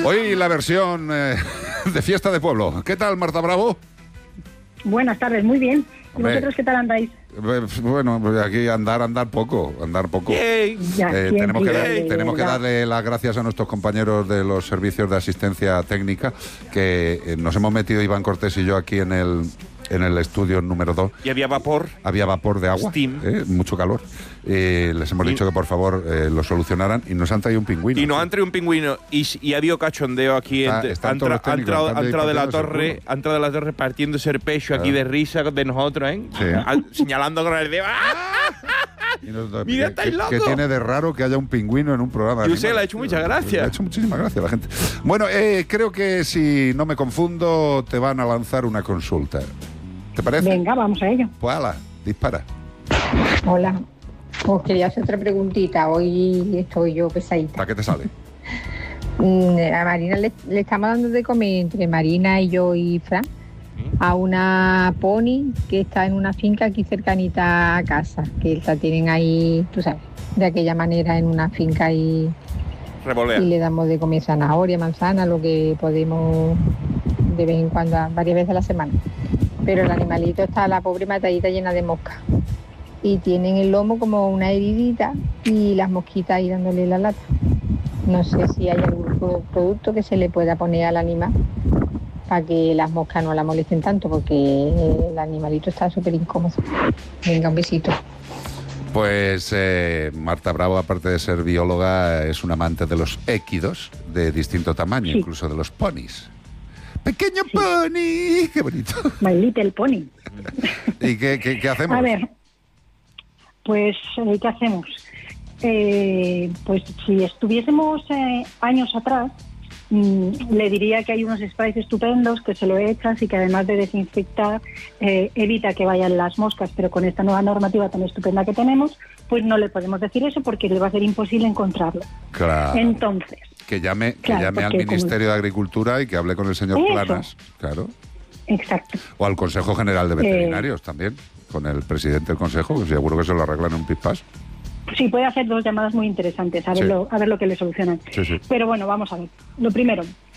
Hoy la versión de fiesta de pueblo. ¿Qué tal, Marta Bravo? Buenas tardes, muy bien. ¿Y Hombre, vosotros qué tal andáis? Bueno, pues aquí andar poco. Ya, Tenemos que darle las gracias a nuestros compañeros de los servicios de asistencia técnica, que nos hemos metido, Iván Cortés y yo, aquí en el estudio número 2. Y había vapor. Había vapor de agua, Steam. Mucho calor. Les hemos dicho que por favor lo solucionaran y nos han traído un pingüino. Y nos han traído un pingüino y ha habido cachondeo aquí. Ha entrado de la torre partiéndose el pecho aquí de risa de nosotros, ¿eh? Sí. Señalando con el dedo. Mira, estáis locos. ¿Qué tiene de raro que haya un pingüino en un programa? Yo sé, le ha hecho muchas gracias. Le ha hecho muchísimas gracias a la gente. Bueno, creo que si no me confundo, te van a lanzar una consulta. ¿Te parece? Venga, vamos a ello. Pues ala, dispara. Hola, os quería hacer otra preguntita. Hoy estoy yo pesadita. ¿Para qué te sale? A Marina le estamos dando de comer, entre Marina y yo y Fran, a una pony que está en una finca aquí cercanita a casa, que la tienen ahí, tú sabes, de aquella manera en una finca y le damos de comer zanahoria, manzana, lo que podemos de vez en cuando, varias veces a la semana. Pero el animalito está, la pobre matadita, llena de moscas. Y tienen el lomo como una heridita y las mosquitas ahí dándole la lata. No sé si hay algún producto que se le pueda poner al animal para que las moscas no la molesten tanto, porque el animalito está súper incómodo. Venga, un besito. Pues Marta Bravo, aparte de ser bióloga, es un amante de los équidos de distinto tamaño, sí, incluso de los ponis. ¡Pequeño pony! ¡Qué bonito! My Little Pony. ¿Y qué hacemos? A ver, pues, ¿qué hacemos? Pues si estuviésemos años atrás, le diría que hay unos sprays estupendos que se lo echas y que además de desinfectar evita que vayan las moscas, pero con esta nueva normativa tan estupenda que tenemos, pues no le podemos decir eso porque le va a ser imposible encontrarlo. Claro. Entonces, que llame al Ministerio de Agricultura y que hable con el señor Planas, claro. Exacto. O al Consejo General de Veterinarios también, con el presidente del Consejo, que seguro que se lo arreglan en un pispás. Sí, puede hacer dos llamadas muy interesantes, a ver lo que le solucionan. Sí. Pero bueno, vamos a ver. Lo primero,